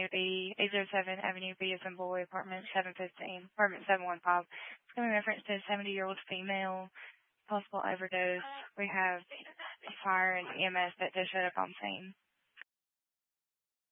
B, 807 Avenue B as in boy, apartment 715, apartment 715. It's going to be reference to a 70-year-old female, possible overdose. We have fire and EMS that just showed up on scene.